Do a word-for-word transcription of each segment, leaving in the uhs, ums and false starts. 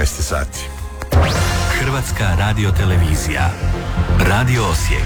trinaest sati. Hrvatska radiotelevizija. Radio Osijek.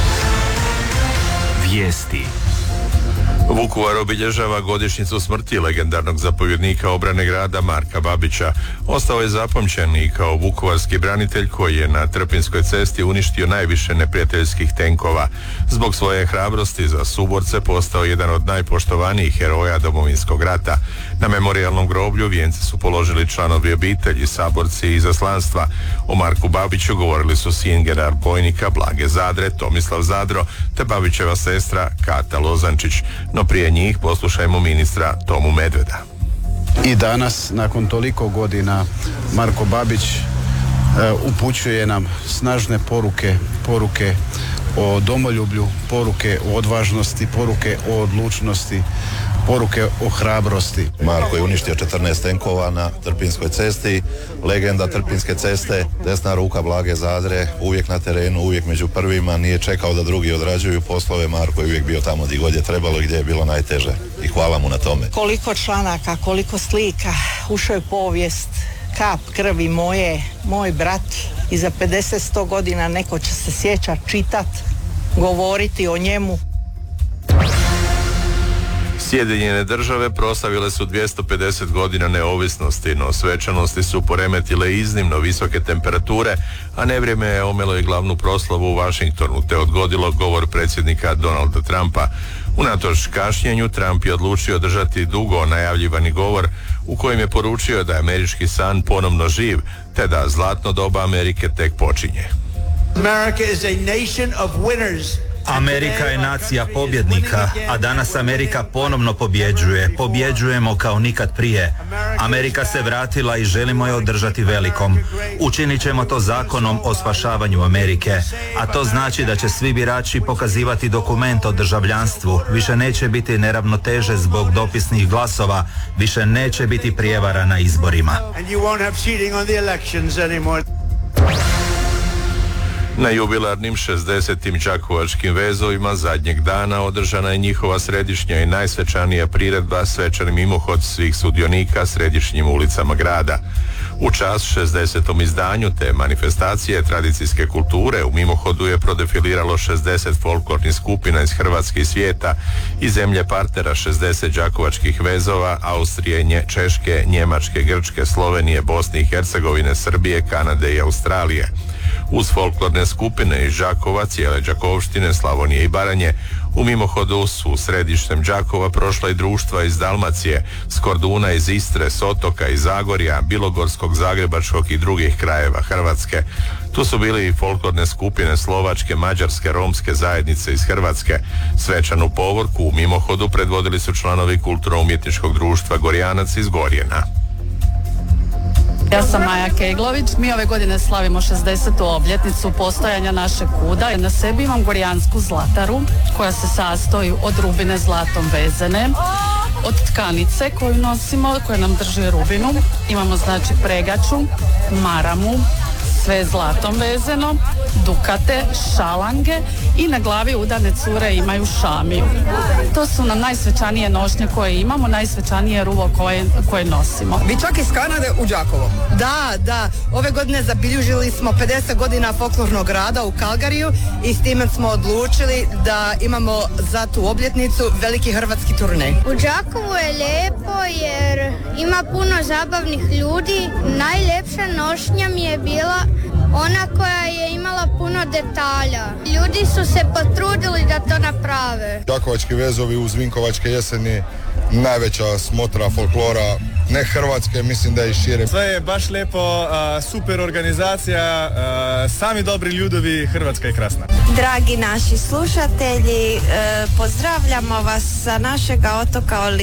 Vijesti. Vukovar obilježava godišnjicu smrti legendarnog zapovjednika obrane grada Marka Babića. Ostao je zapamćen i kao vukovarski branitelj koji je na Trpinjskoj cesti uništio najviše neprijateljskih tenkova. Zbog svoje hrabrosti za suborce postao jedan od najpoštovanijih heroja Domovinskog rata. Na memorijalnom groblju vijence su položili članovi obitelji, saborci i izaslanstva. O Marku Babiću govorili su sin general bojnika Blage Zadre, Tomislav Zadro, te Babićeva sestra Kata Lozančić. No prije njih poslušajmo ministra Tomu Medveda. I danas, nakon toliko godina, Marko Babić e, upućuje nam snažne poruke, poruke o domoljublju, poruke o odvažnosti, poruke o odlučnosti, poruke o hrabrosti. Marko je uništio četrnaest tenkova na Trpinjskoj cesti, legenda Trpinjske ceste, desna ruka Blage Zadre, uvijek na terenu, uvijek među prvima, nije čekao da drugi odrađuju poslove. Marko je uvijek bio tamo gdje god je trebalo i gdje je bilo najteže i hvala mu na tome. Koliko članaka, koliko slika, ušao je povijest, kap krvi moje, moj brat, i za pedeset sto godina neko će se sjećati, čitat, govoriti o njemu. Sjedinjene države proslavile su dvjesto pedeset godina neovisnosti, no svečanosti su poremetile iznimno visoke temperature, a nevrijeme je omelo i glavnu proslavu u Washingtonu, te odgodilo govor predsjednika Donalda Trumpa. Unatoč kašnjenju, Trump je odlučio držati dugo najavljivani govor u kojem je poručio da je američki san ponovno živ, te da zlatno doba Amerike tek počinje. America is a nation of winners. Amerika je nacija pobjednika, a danas Amerika ponovno pobjeđuje. Pobjeđujemo kao nikad prije. Amerika se vratila i želimo je održati velikom. Učinit ćemo to zakonom o spašavanju Amerike, a to znači da će svi birači pokazivati dokument o državljanstvu. Više neće biti neravnoteže zbog dopisnih glasova, više neće biti prijevara na izborima. Na jubilarnim šezdesetim đakovačkim vezovima zadnjeg dana održana je njihova središnja i najsvečanija priredba svečani mimohod svih sudionika središnjim ulicama grada. U čast šezdesetom izdanju te manifestacije tradicijske kulture u mimohodu je prodefiliralo šezdeset folklornih skupina iz Hrvatske i svijeta i zemlje partnera, šezdeset đakovačkih vezova, Austrije, Nje, Češke, Njemačke, Grčke, Slovenije, Bosne i Hercegovine, Srbije, Kanade i Australije. Uz folklorne skupine iz Đakova, cijele Đakovštine, Slavonije i Baranje, u mimohodu su središtem Đakova prošla i društva iz Dalmacije, s Korduna, iz Istre, s Otoka, iz Zagorja, Bilogorskog, Zagrebačkog i drugih krajeva Hrvatske. Tu su bili i folklorne skupine slovačke, mađarske, romske zajednice iz Hrvatske. Svečanu povorku u mimohodu predvodili su članovi kulturno-umjetničkog društva Gorjanac iz Gorjena. Ja sam Maja Keglović. Mi ove godine slavimo šezdesetu obljetnicu postojanja našeg kuda. Na sebi imam gorjansku zlataru koja se sastoji od rubine zlatom vezene, od tkanice koju nosimo, koja nam drži rubinu. Imamo znači pregaču, maramu, sve zlatom vezeno, dukate, šalange i na glavi udane cure imaju šamiju. To su nam najsvečanije nošnje koje imamo, najsvečanije ruvo koje, koje nosimo. Vi čak iz Kanade u Đakovo? Da, da. Ove godine zabilježili smo pedeset godina folklornog rada u Calgaryju i s time smo odlučili da imamo za tu obljetnicu veliki hrvatski turnej. U Đakovu je lijepo jer ima puno zabavnih ljudi. Najljepša nošnja mi je bila ona koja je imala puno detalja. Ljudi su se potrudili da to naprave. Đakovački vezovi uz Vinkovačke jeseni, najveća smotra folklora, ne Hrvatske, mislim da je i šire. Sve je baš lijepo, super organizacija, sami dobri ljudovi, Hrvatska je krasna. Dragi naši slušatelji, pozdravljamo vas sa našega otoka Oli.